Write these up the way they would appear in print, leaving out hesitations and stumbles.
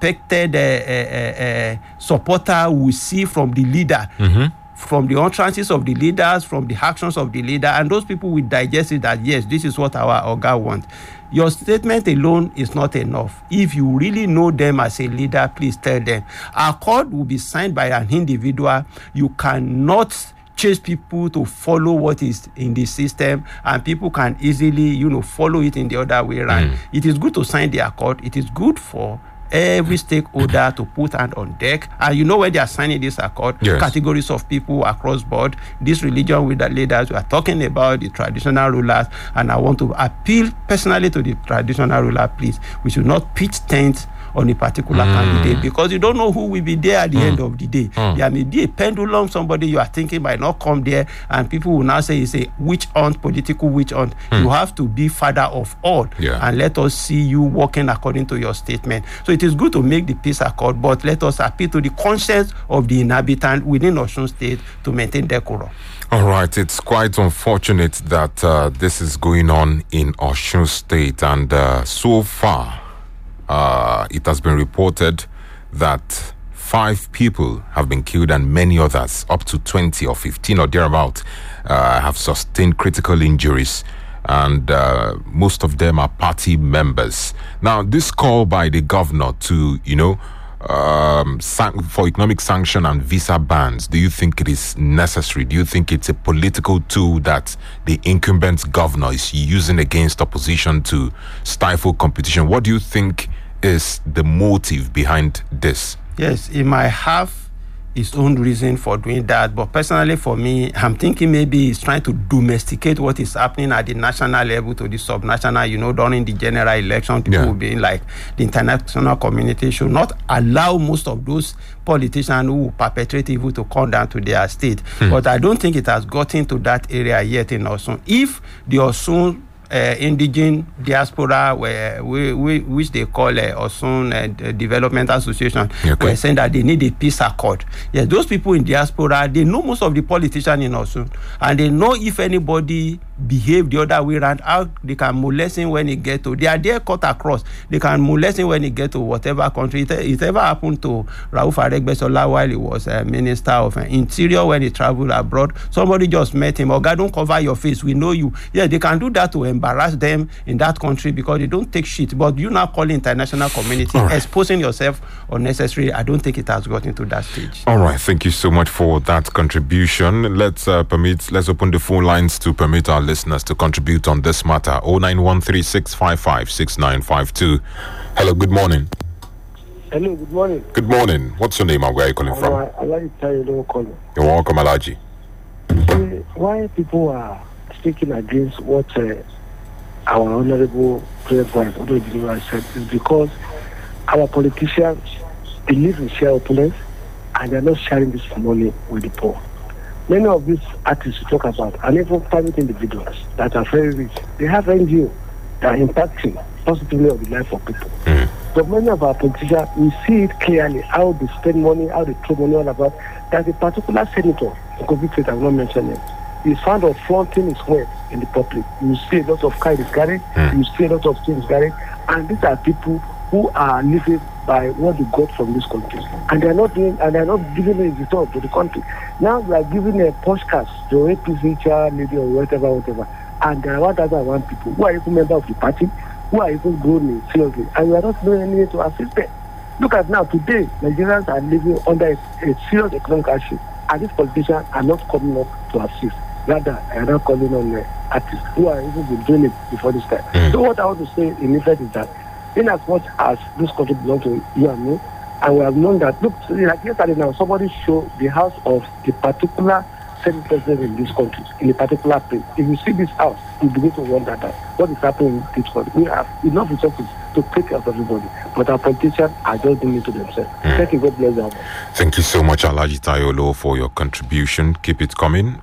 expected supporter we see from the leader. From the utterances of the leaders, from the actions of the leader, and those people will digest it that, yes, this is what our Oga wants. Your statement alone is not enough. If you really know them as a leader, please tell them. Accord will be signed by an individual. You cannot chase people to follow what is in the system, and people can easily, follow it in the other way around. It is good to sign the accord. It is good for every stakeholder to put hand on deck. And when they are signing this accord, categories of people across board, this religion with the leaders, we are talking about the traditional rulers, and I want to appeal personally to the traditional ruler, please, we should not pitch tents on a particular candidate, because you don't know who will be there at the end of the day. There may be a pendulum, somebody you are thinking might not come there, and people will now say it's a witch hunt, political witch hunt. You have to be father of all, and let us see you working according to your statement. So it is good to make the peace accord, but let us appeal to the conscience of the inhabitant within Osun State to maintain decorum. All right, it's quite unfortunate that this is going on in Osun State, and so far, it has been reported that 5 people have been killed and many others, up to 20 or 15 or thereabout, have sustained critical injuries, and most of them are party members. Now, this call by the governor to, for economic sanction and visa bans, do you think it is necessary? Do you think it's a political tool that the incumbent governor is using against opposition to stifle competition? What do you think is the motive behind this? Yes, it might have its own reason for doing that, but personally for me, I'm thinking maybe he's trying to domesticate what is happening at the national level to the subnational. During the general election, people will be like, the international community should not allow most of those politicians who perpetrate evil to come down to their state. But I don't think it has gotten to that area yet in Osun. If the Osun indigenous diaspora, which they call Osun Development Association, were saying that they need a peace accord. Yes, those people in diaspora, they know most of the politicians in Osun, and they know if anybody behave the other way around, how they can molest him when he get to. They are there cut across. They can molest him when he get to whatever country. It ever happened to Rauf Aregbesola while he was Minister of Interior when he traveled abroad. Somebody just met him. Oga, don't cover your face. We know you. Yeah, they can do that to embarrass them in that country because they don't take shit. But you now calling international community, exposing yourself unnecessarily. I don't think it has gotten to that stage. All right. Thank you so much for that contribution. Let's open the phone lines to permit our listeners to contribute on this matter. 09136556952. Hello, good morning. Hello, good morning. Good morning. What's your name and where are you calling from? I like to tell you, don't call me. You're welcome, Alaji. Why people are speaking against what our honorable president said is because our politicians believe in share opulence and they're not sharing this money with the poor. Many of these artists we talk about, and even private individuals that are very rich, they have NGO that are impacting positively on the life of people. But many of our politicians, we see it clearly, how they spend money, how they throw money all about. There's a particular senator, in Kogi State, I will not mention him, he's found out flaunting his wealth in the public. You see a lot of cars carried, you see a lot of things carried, and these are people who are living by what they got from this country, and they're not giving a return to the country. Now we are giving a podcast to APC chair, lady or whatever, and there are 1,001 people who are even members of the party, who are even growing seriously, and we are not doing anything to assist them. Look at now, today, Nigerians are living under a serious economic hardship, and these politicians are not coming up to assist. Rather, they are not calling on artists who are even been doing it before this time. So what I want to say in effect is that in as much as this country belongs to you and me, and we have known that, look, like yesterday now, somebody showed the house of the particular Senate president in this country, in a particular place. If you see this house, you begin to wonder that what is happening in this country. We have enough resources to take care of everybody, but our politicians are just doing it to themselves. Thank you, God bless them. Thank you so much, Alaji Tayolo, for your contribution. Keep it coming.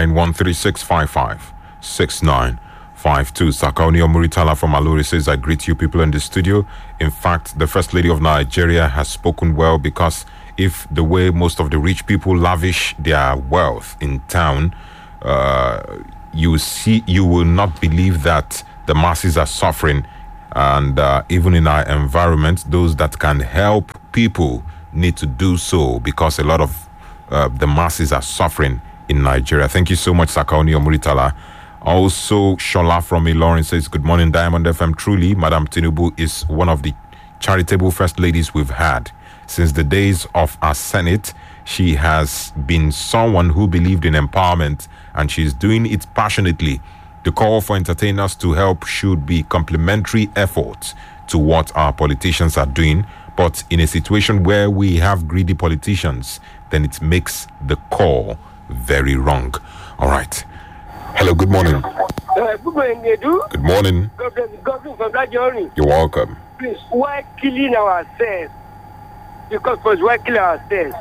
09136556952. Sakaoni Omuritala from Aluri says, I greet you people in the studio. In fact, the First Lady of Nigeria has spoken well, because if the way most of the rich people lavish their wealth in town, you will not believe that the masses are suffering And even in our environment, those that can help people need to do so, because a lot of the masses are suffering in Nigeria. Thank you so much, Sakaoni Omuritala. Also, Shola from Ilorin says, good morning, Diamond FM. Truly, Madam Tinubu is one of the charitable first ladies we've had. Since the days of our Senate, she has been someone who believed in empowerment, and she's doing it passionately. The call for entertainers to help should be complementary efforts to what our politicians are doing. But in a situation where we have greedy politicians, then it makes the call very wrong. All right. Hello, good morning. Good morning, Edu. Good morning. God from that journey. You're welcome. Please, why killing ourselves? Because why killing ourselves?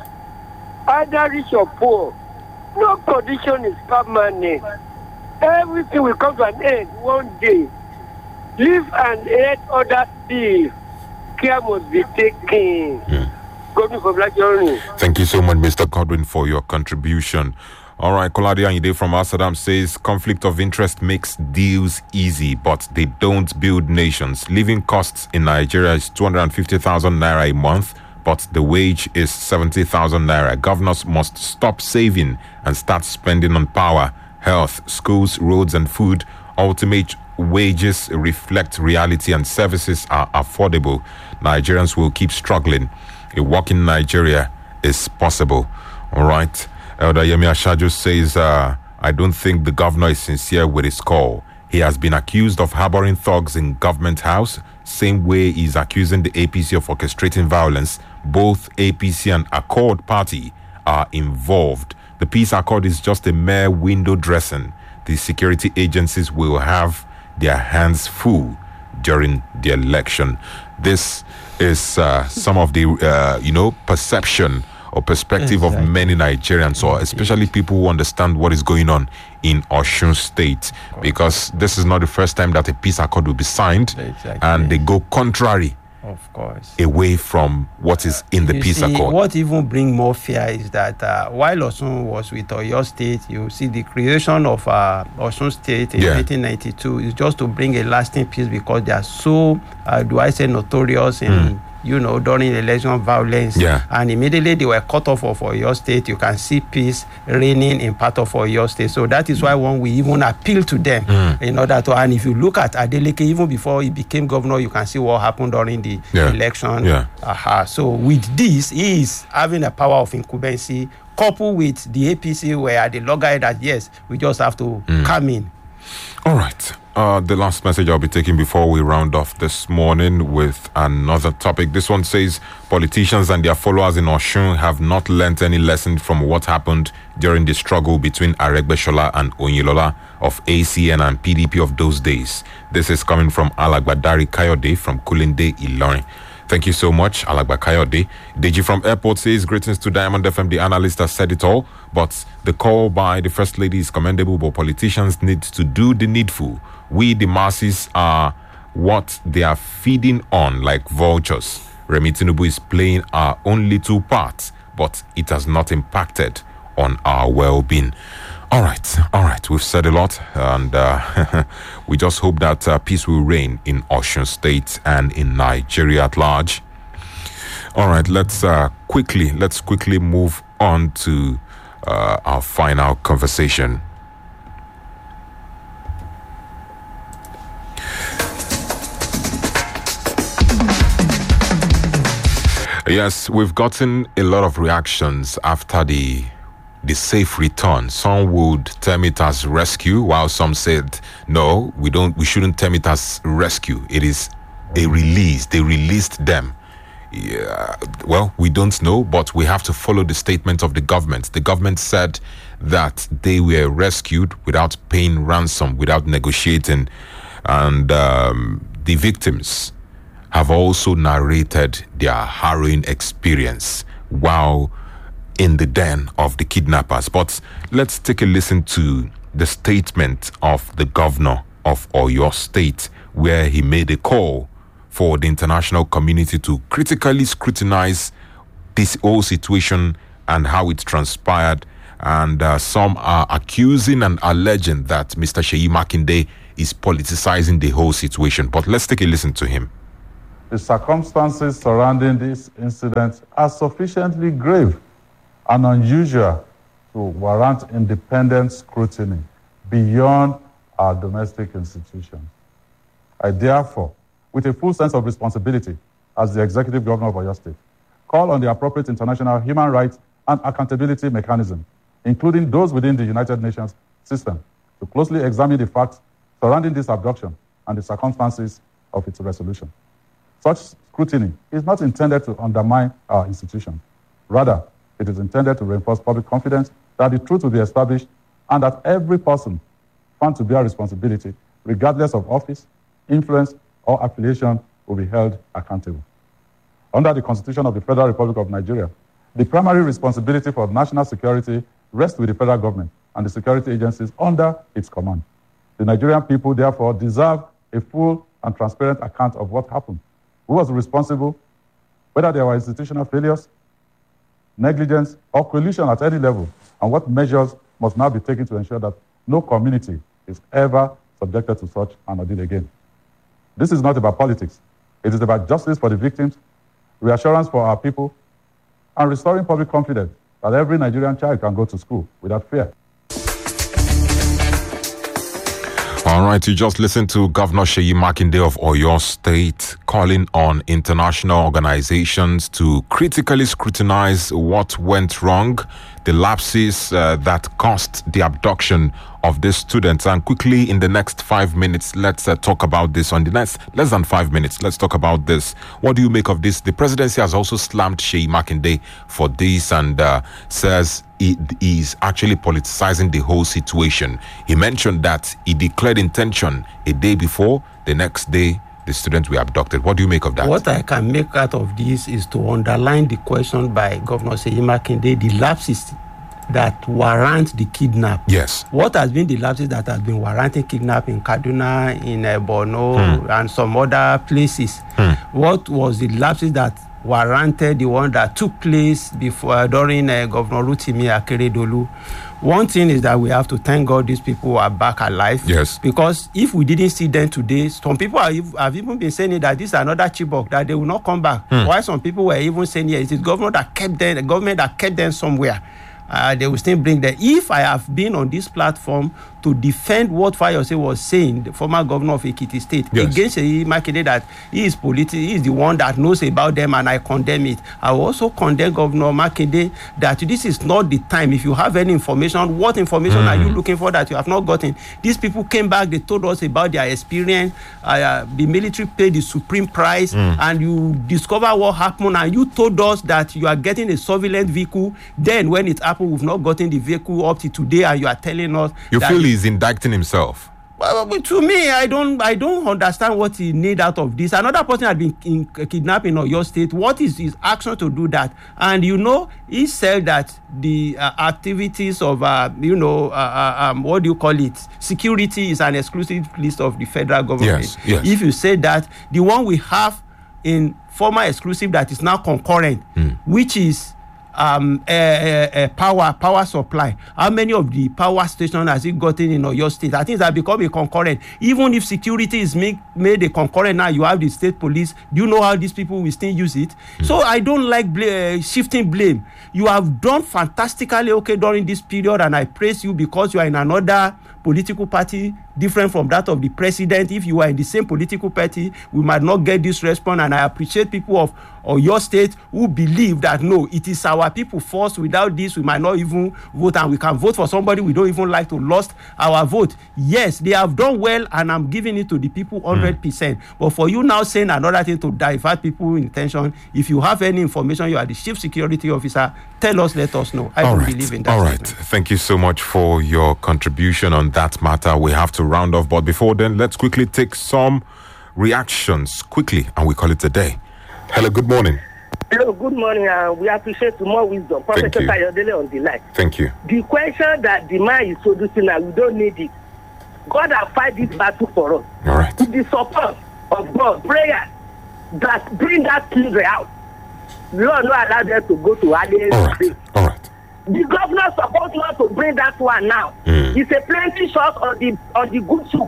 Either rich or poor, no condition is permanent. Everything will come to an end one day. Live and let others live. Care must be taken. Godwin from that journey. Thank you so much, Mr. Godwin, for your contribution. All right, Kolade Anyide from Amsterdam says, conflict of interest makes deals easy, but they don't build nations. Living costs in Nigeria is 250,000 naira a month, but the wage is 70,000 naira. Governors must stop saving and start spending on power, health, schools, roads, and food. Ultimate wages reflect reality and services are affordable. Nigerians will keep struggling. A working Nigeria is possible. All right. Elder Yemi Ashajo says, I don't think the governor is sincere with his call. He has been accused of harboring thugs in government house, same way he's accusing the APC of orchestrating violence. Both APC and Accord Party are involved. The peace accord is just a mere window dressing. The security agencies will have their hands full during the election. This is some of the, perception or perspective of many Nigerians, or especially people who understand what is going on in Osun State, because this is not the first time that a peace accord will be signed, and they go contrary, of course, away from what is in the peace accord. What even brings more fear is that while Osun was with Oyo State, you see the creation of Osun State in 1992 is just to bring a lasting peace, because they are so, notorious in during election violence. And immediately they were cut off of Oyo State. You can see peace reigning in part of Oyo State. So that is why we even appeal to them in order to, and if you look at Adeleke, even before he became governor, you can see what happened during the election. So with this, he is having a power of incumbency, coupled with the APC, where the logger that, yes, we just have to come in. All right. The last message I'll be taking before we round off this morning with another topic. This one says, politicians and their followers in Osun have not learnt any lesson from what happened during the struggle between Aregbesola and Oyinlola of ACN and PDP of those days. This is coming from Alagbadari Kayode from Kulinde, Ilorin. Thank you so much, Alagba Kayode. Deji from Airport says, greetings to Diamond FM. The analyst has said it all, but the call by the First Lady is commendable, but politicians need to do the needful. We, the masses, are what they are feeding on like vultures. Remi Tinubu is playing our own little part, but it has not impacted on our well-being. All right, we've said a lot, and we just hope that peace will reign in Osun State and in Nigeria at large. All right, let's quickly move on to our final conversation. Yes, we've gotten a lot of reactions after the safe return. Some would term it as rescue, while some said, no, we shouldn't term it as rescue. It is a release. They released them. Yeah, well, we don't know, but we have to follow the statement of the government. The government said that they were rescued without paying ransom, without negotiating. And the victims have also narrated their harrowing experience while in the den of the kidnappers. But let's take a listen to the statement of the governor of Oyo State, where he made a call for the international community to critically scrutinize this whole situation and how it transpired. And some are accusing and alleging that Mr. Seyi Makinde is politicizing the whole situation. But let's take a listen to him. The circumstances surrounding this incident are sufficiently grave and unusual to warrant independent scrutiny beyond our domestic institutions. I therefore, with a full sense of responsibility as the Executive Governor of Oyo State, call on the appropriate international human rights and accountability mechanism, including those within the United Nations system, to closely examine the facts surrounding this abduction and the circumstances of its resolution. Such scrutiny is not intended to undermine our institutions. Rather, it is intended to reinforce public confidence that the truth will be established and that every person found to bear responsibility, regardless of office, influence, or affiliation, will be held accountable. Under the Constitution of the Federal Republic of Nigeria, the primary responsibility for national security rests with the federal government and the security agencies under its command. The Nigerian people, therefore, deserve a full and transparent account of what happened, who was responsible, whether there were institutional failures, negligence, or collusion at any level, and what measures must now be taken to ensure that no community is ever subjected to such an ordeal again. This is not about politics. It is about justice for the victims, reassurance for our people, and restoring public confidence that every Nigerian child can go to school without fear. All right, you just listened to Governor Seyi Makinde of Oyo State calling on international organizations to critically scrutinize what went wrong, the lapses that caused the abduction of these students. And quickly, in the next 5 minutes, let's talk about this. On the next less than 5 minutes, let's talk about this. What do you make of this? The presidency has also slammed Seyi Makinde for this and says he is actually politicizing the whole situation. He mentioned that he declared intention a day before, the next day the students were abducted. What do you make of that? What I can make out of this is to underline the question by Governor Seyi Makinde, the lapses that warrant the kidnap. Yes. What has been the lapses that has been warranting kidnap in Kaduna, in Borno, and some other places? What was the lapses that warranted the one that took place before during Governor Rotimi Akeredolu? One thing is that we have to thank God these people are back alive. Yes. Because if we didn't see them today, some people have even been saying that this is another Chibok, that they will not come back. Why some people were even saying, it is government that kept them somewhere. They will still bring them. If I have been on this platform to defend what Fayose was saying, the former governor of Ekiti State, against Seyi Makinde, that he is the one that knows about them, and I condemn it. I will also condemn Governor Makinde that this is not the time. If you have any information, what information are you looking for that you have not gotten? These people came back, they told us about their experience. The military paid the supreme price, and you discover what happened, and you told us that you are getting a surveillance vehicle. Then when it happened, we've not gotten the vehicle up to today, and you are telling us you feel he's indicting himself. Well, to me, I don't understand what he need out of this. Another person had been kidnapped in Oyo State. What is his action to do that? And he said that the activities of what do you call it? Security is an exclusive list of the federal government. Yes. If you say that, the one we have in former exclusive that is now concurrent, which is power supply. How many of the power stations has it gotten in Oyo State? I think that become a concurrent. Even if security is made a concurrent now, you have the state police. Do you know how these people will still use it? So I don't like shifting blame. You have done fantastically okay during this period, and I praise you because you are in another political party different from that of the president. If you are in the same political party, we might not get this response, and I appreciate people of Oyo State who believe that no, it is our people first. Without this, we might not even vote, and we can vote for somebody we don't even like to lost our vote. Yes, they have done well, and I'm giving it to the people 100%. But for you now saying another thing to divert people's intention, if you have any information, you are the chief security officer, tell us, let us know. I don't believe in that. All right. Thank you so much for your contribution on that matter. We have to round off, but before then, let's quickly take some reactions quickly, and we call it a day. Hello, good morning. Hello, good morning. We appreciate more wisdom. Professor Kayodele on the line. Thank you. The question that the man is producing now, we don't need it. God has fight this battle for us. All right. With the support of God, prayer that bring that children out. We will not allow them to go to Ade. All right. The governor supposed not to bring that one now. It's a plenty short on the good soup. We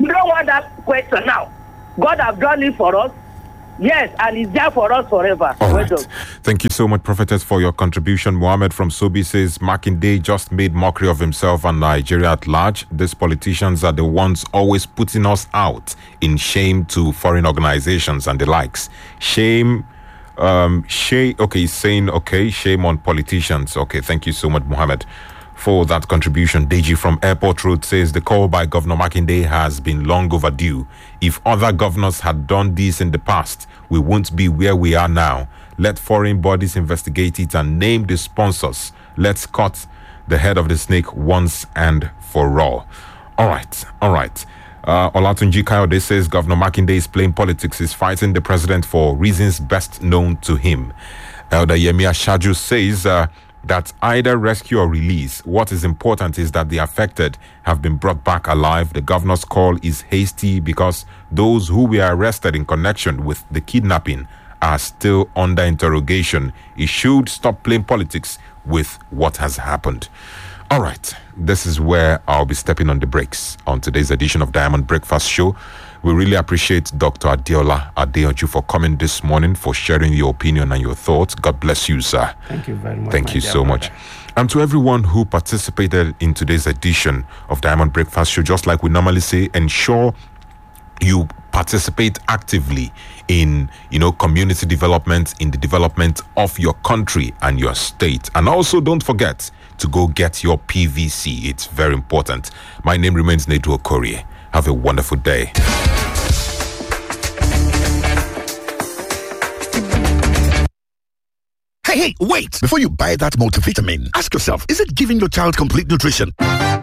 don't want that question now. God have done it for us. Yes, and it's there for us forever. All right. Thank you so much, Prophetess, for your contribution. Mohammed from Sobi says Makinde just made mockery of himself and Nigeria at large. These politicians are the ones always putting us out in shame to foreign organizations and the likes. Shame. He's saying, shame on politicians. Okay, thank you so much, Mohammed, for that contribution. Deji from Airport Road says the call by Governor Makinde has been long overdue. If other governors had done this in the past, we won't be where we are now. Let foreign bodies investigate it and name the sponsors. Let's cut the head of the snake once and for all. All right. Olatunji Kayode says Governor Makinde is playing politics. He's fighting the president for reasons best known to him. Elder Yemi Ashaju says that either rescue or release. What is important is that the affected have been brought back alive. The governor's call is hasty because those who were arrested in connection with the kidnapping are still under interrogation. He should stop playing politics with what has happened. All right, this is where I'll be stepping on the brakes on today's edition of Diamond Breakfast Show. We really appreciate Dr. Adeola Adeoju for coming this morning, for sharing your opinion and your thoughts. God bless you, sir. Thank you very much. Thank you so much. And to everyone who participated in today's edition of Diamond Breakfast Show, just like we normally say, ensure you participate actively in, community development, in the development of your country and your state. And also don't forget to go get your PVC. It's very important. My name remains Nedu Okorie. Have a wonderful day. Hey, wait! Before you buy that multivitamin, ask yourself, is it giving your child complete nutrition?